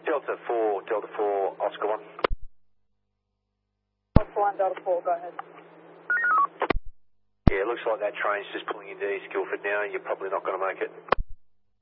Delta 4, Oscar 1. Oscar 1, Delta 4, go ahead. Yeah, it looks like that train's just pulling into East Guildford now. You're probably not going to make it.